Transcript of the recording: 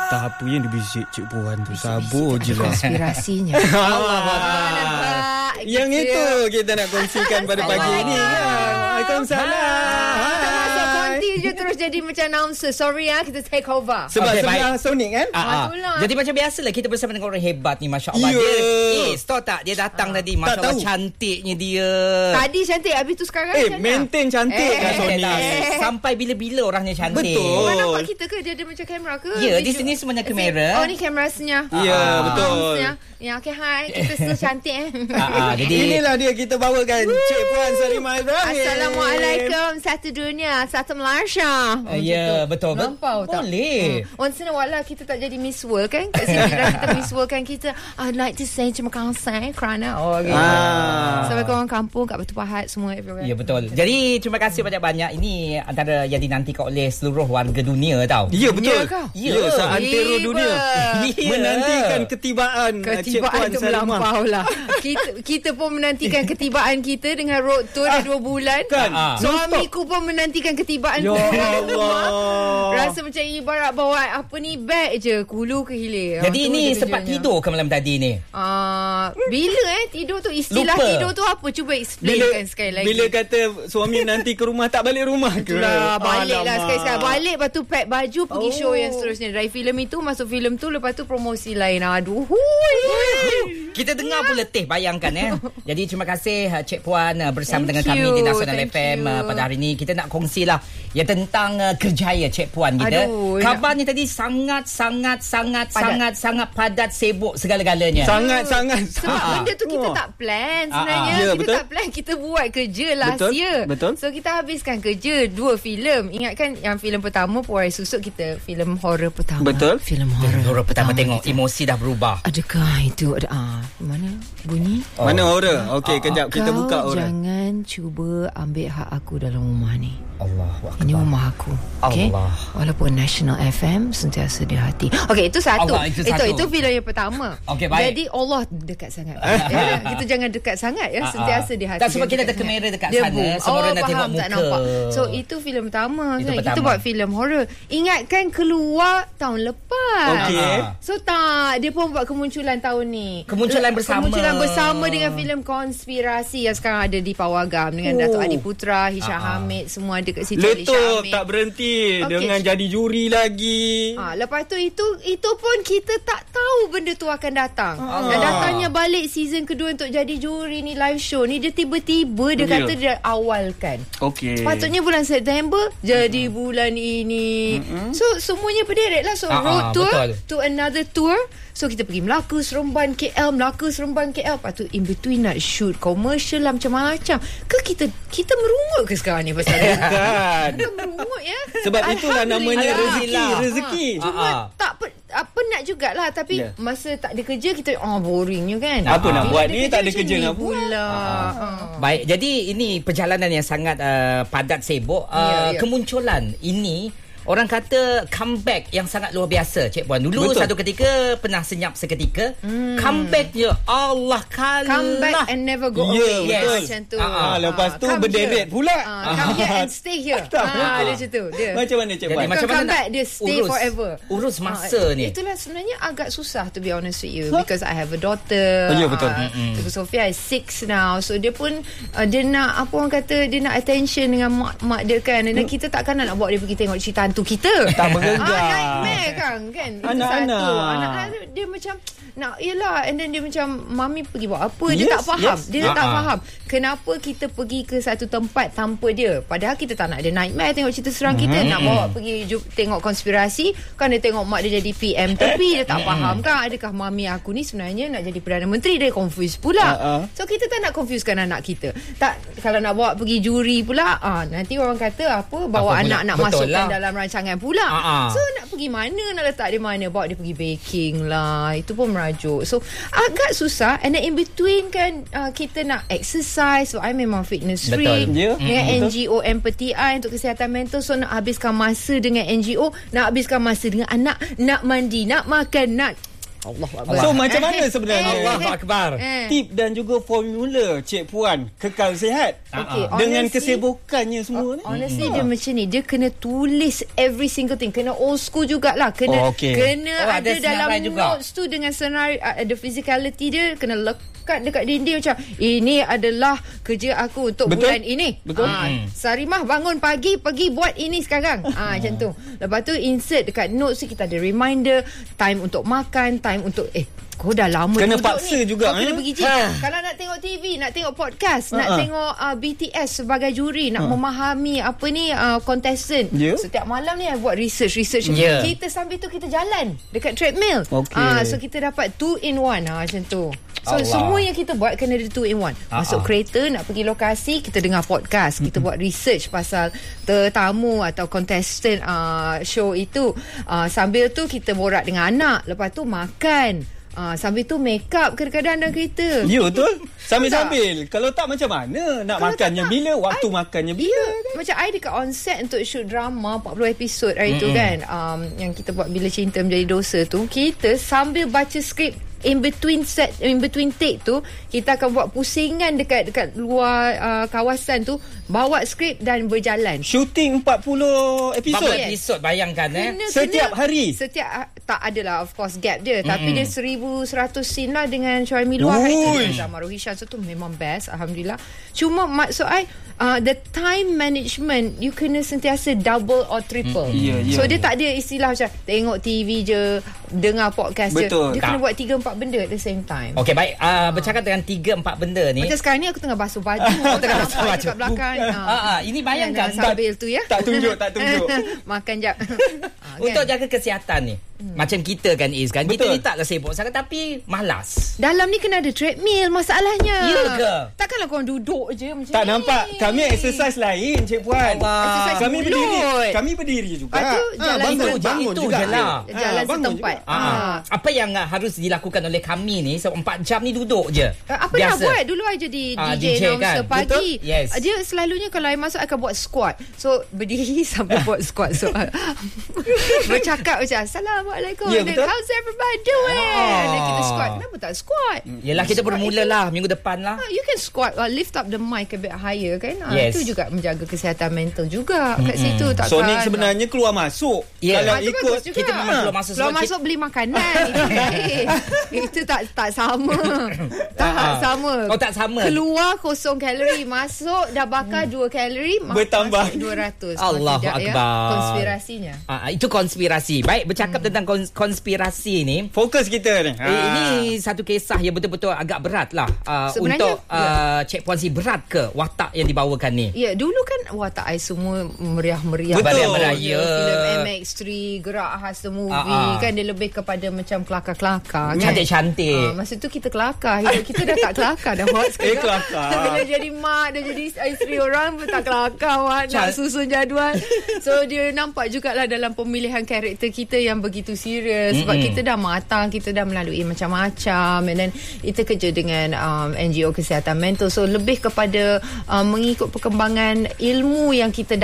Tak apa yang dibisik Cik Puan tu. Sabar je lah. Konspirasinya. Yang itu kita nak kongsikan pada pagi ini kan. Waalaikumsalam. Je terus jadi macam announcer. Sorry kita take over. Sebab sebelah Sonic kan. Jadi macam biasalah kita bersama dengan orang hebat ni, Masya Allah. Dia tahu tak dia datang tadi, Masya Allah, cantiknya dia. Tadi cantik, habis tu sekarang maintain cantik kan Sonic. Sampai bila-bila orangnya cantik. Betul. Nampak kita ke? Dia ada macam kamera ke? Ya, di sini semuanya kamera. Oh, ni kamerasnya. Ya, betul. Ya, okay, hai. Kita still cantik Jadi inilah dia kita bawakan Cik Puan Sarimah Ibrahim. Assalamualaikum. Satu dunia, satu Malaysia. Ya, betul. Lampau tak? Boleh. Once in a while lah kita tak jadi Miss World kan? Kat sini kita Miss World kan kita. I'd like to say terima kasih kerana sampai korang kampung kat Batu Pahat semua everywhere. Ya, betul. Jadi terima kasih banyak-banyak. Ini antara yang dinantikan oleh seluruh warga dunia tau. Ya, betul. Ya, seantero dunia menantikan ketibaan Cik Puan tu Sarimah. melampau lah. Kita pun menantikan ketibaan kita dengan road tour dah 2 bulan kan. Suamiku pun menantikan ketibaan Ya Allah. Rasa macam ibarat bawa apa ni, beg je hulu ke hilir. Jadi ini sempat tidur ke malam tadi ni? Bila tidur tu, istilah Lupa. tidur tu apa? Cuba explainkan sekali lagi. Bila kata suami nanti ke rumah tak balik rumah ke? Itulah, balik lah sekali-sekali. Balik, lepas tu pack baju, pergi show yang seterusnya. Dari filem itu masuk filem tu, lepas tu promosi lain. Aduh. Kita dengar pun letih, bayangkan Jadi terima kasih Cik Puan bersama dengan kami di Nasional FM pada hari ini. Kita nak kongsilah tentang kerjaya Cik Puan kita. Kabarnya tadi sangat padat, sibuk segala-galanya. Sangat. Sebab benda tu kita tak plan sebenarnya. Kita betul. tak plan, kita buat kerja last year. Betul. So kita habiskan kerja 2 filem. Ingatkan yang filem pertama Puai Susuk kita filem horror pertama. Betul. Filem horror pertama tengok kita. emosi dah berubah. Adakah itu mana bunyi? Mana horror? Okey, kejap kita buka Kau horror. jangan cuba ambil hak aku dalam rumah ni. Allahu Akbar. Ini rumah aku. Okay? Allah. Walaupun National FM sentiasa di hati. Okey, itu satu. Allah, itu satu. Itu filem yang pertama. Okey, baik. Jadi Allah dekat sangat. Kita jangan dekat sangat sentiasa di hati. Tak, sebab kita ada kamera dekat sana, semua orang nak tengok muka. Nampak. So itu filem pertama. Itu Kita pertama. buat filem horror. Ingatkan keluar tahun lepas. Okey. So tak, dia pun buat kemunculan tahun ni. Kemunculan bersama dengan filem konspirasi yang sekarang ada di Pawagam dengan Datuk Adi Putra, Hisha Hamid, semua ada kat situ. Letup tak berhenti dengan jadi juri lagi. Lepas tu itu pun kita tak tahu benda tu akan datang. Dan datangnya balik season kedua untuk jadi juri ni, live show ni, dia tiba-tiba dia kata dia awalkan. Okey. Sepatutnya bulan September jadi bulan ini. So semuanya berderet lah. So road tour to another tour. So kita pergi Melaka, Seremban, KL, Lepas tu in between nak shoot commercial lah macam-macam. Ke kita merungut ke sekarang ni pasal ni? Kan. Kita merungut Sebab itulah namanya Alhamdulillah. rezeki. Cuma tak penat jugalah. Tapi masa tak ada kerja kita boringnya kan. Apa nak buat ni, tak ada macam kerja ni nak buat. pula. Baik, jadi ini perjalanan yang sangat padat, sibuk. Kemunculan ini orang kata comeback yang sangat luar biasa, Cik Puan. Dulu Betul. satu ketika pernah senyap seketika. Comeback je, Allah kalah. Come back and never go away. betul. Macam tu. Lepas tu Come berderet here. pula. Come here and stay here. Dia macam tu. Dia. Macam mana Cik Jadi Puan? macam mana come nak back, dia stay forever. Urus masa ni. Itulah sebenarnya agak susah, to be honest with you, because I have a daughter. Ya, betul. Tuku Sofia is 6 now. So dia pun dia nak, apa orang kata, dia nak attention dengan mak dia kan. Dan kita takkan nak bawa dia pergi tengok cerita hantu kita. Tak bergerak. Nightmare kan. Itu Anak-anak. satu. Anak-anak dia macam nak, yelah, and then dia macam, mami pergi buat apa? Dia tak faham. Dia tak faham kenapa kita pergi ke satu tempat tanpa dia. Padahal kita tak nak ada nightmare tengok cerita seram kita. Nak bawa pergi tengok konspirasi. Kan dia tengok mak dia jadi PM, tapi dia tak faham kan, adakah mami aku ni sebenarnya nak jadi Perdana Menteri. Dia confuse pula. So kita tak nak confusekan anak kita. Tak, kalau nak bawa pergi juri pula, nanti orang kata apa, bawa anak nak masukkan dalam rancangan pula. So nak pergi mana, nak letak dia mana, bawa dia pergi baking lah, itu pun merajuk. So agak susah. And then in between kan, kita nak exercise. So I memang fitness freak. Dengan NGO Empathy Eye untuk kesihatan mental. So nak habiskan masa dengan NGO, nak habiskan masa dengan anak, nak mandi, nak makan, nak Allah Akbar. So macam mana sebenarnya Allahu Akbar. tip dan juga formula Cik Puan kekal sihat dengan kesibukannya semua ni? Honestly dia macam ni, dia kena tulis every single thing, kena old school jugalah, kena ada dalam notes tu dengan senarai, ada physicality dia, kena lekat dekat dinding macam ini adalah kerja aku untuk bulan ini. Betul. Sarimah bangun pagi pergi buat ini sekarang. Macam tu. Lepas tu insert dekat notes tu kita ada reminder, time untuk makan, time untuk kau dah lama kena duduk paksa ni. juga. Kau kena pergi gym. Kalau nak tengok TV, nak tengok podcast, nak tengok BTS sebagai juri, nak memahami apa ni contestant. Setiap malam ni I buat research. Kita sambil tu kita jalan dekat treadmill. So kita dapat 2 in 1 macam tu. So semua yang kita buat kena ada 2 in 1. Masuk kereta nak pergi lokasi, kita dengar podcast, kita buat research pasal tetamu atau contestant show itu. Sambil tu kita borak dengan anak, lepas tu makan. Sambil tu make up kadang-kadang dalam kereta. Ya betul. Sambil-sambil. Kalau tak macam mana nak makannya bila, waktu makannya bila. Macam I dekat on set untuk shoot drama 40 episod hari tu kan, yang kita buat Bila Cinta Menjadi Dosa tu, kita sambil baca skrip in between take tu, kita akan buat pusingan dekat luar kawasan tu, bawa skrip dan berjalan. Shooting 40 episod. 40 episod bayangkan setiap hari. Tak adalah of course gap dia, tapi dia 1100 scene lah dengan Syuaimi Luar dengan Zaman Rohishan. So tu memang best, alhamdulillah. Cuma maksud I the time management you kena sentiasa double or triple. So dia tak ada istilah macam tengok TV je, dengar podcast je. Dia kena buat 3-4 benda at the same time. Okey, baik. Bercakap dengan 3-4 benda ni. Macam sekarang ni aku tengah basuh baju. Tengah basuh baju kat belakang. Ini bayangkan sambil tu ya. Tak tunjuk. Makan jap. Untuk jaga kesihatan ni. Macam kita kan Iz kan. Kita ni taklah sibuk sangat tapi malas. Dalam ni kena ada treadmill masalahnya. Ya ke? Takkanlah korang duduk je macam tak ni. nampak. Kami exercise lain Cik Puan. Kami berdiri. Kami berdiri juga. Lepas tu jalan bangun juga. Jalan setempat. Apa yang harus dilakukan oleh kami ni 4 jam ni duduk je. Apa nak buat? Dulu I jadi DJ announcer kan? pagi. Yes. Dia selalunya kalau I masuk I akan buat squat. So berdiri sampai buat squat. So bercakap macam Assalamualaikum. How's everybody doing? Dan kita squat. Kenapa tak squat? Yelah kita bermula lah minggu depan lah. You can squat, lift up the mic a bit higher kan. Yes. Itu juga menjaga kesihatan mental juga kat situ. So ni sebenarnya keluar masuk. Kalau ikut kita memang keluar masuk beli makanan. Itu tak sama. Tak sama. Oh tak sama. Keluar kosong kalori, masuk dah bakar 2 kalori, bertambah 200. Allahu Akbar. Konspirasinya. Itu konspirasi. Baik, bercakap tentang konspirasi ni. Fokus kita ni. Ini satu kisah yang betul-betul agak berat lah. Untuk Cik Puan si berat ke watak yang dibawakan ni? Ya, dulu kan watak I semua meriah-meriah. Meriah-meriah. Filem MX3, Gerak Khas the movie kan, dia lebih kepada macam kelakar-kelakar kan. Cantik-cantik. Masa tu kita kelakar. Hidup kita dah tak kelakar dah hot sekarang. Kelakar. Bila jadi mak, dah jadi isteri orang pun tak kelakar nak susun jadual. So dia nampak jugalah dalam pemilihan karakter kita yang begitu serius. Sebab kita dah matang, kita dah melalui macam-macam, and then kita kerja dengan NGO Kesihatan Mental. So lebih kepada mengikut perkembangan ilmu yang kita